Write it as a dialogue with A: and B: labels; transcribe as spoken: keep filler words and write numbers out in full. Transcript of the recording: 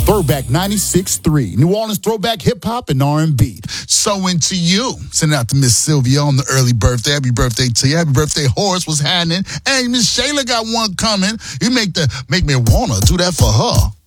A: Throwback ninety-six point three, New Orleans throwback hip-hop and R and B.
B: So into you. Send out to Miss Sylvia on the early birthday. Happy birthday to you. Happy birthday, Horace. What's happening? Hey, Miss Shayla got one coming. You make the make me wanna do that for her.